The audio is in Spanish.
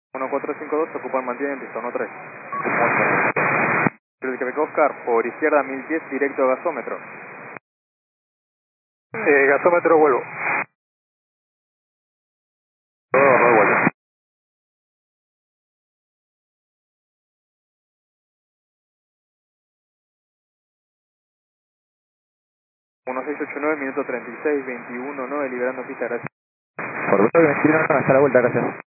1452, ocupan mantiene en pista 13. El Quebec Oscar, por izquierda 1000 pies, directo a gasómetro. Gasómetro, vuelvo. No vuelvo. 1689, minuto 36, 21, 9, liberando pista, gracias. Por 21, hasta la vuelta, gracias.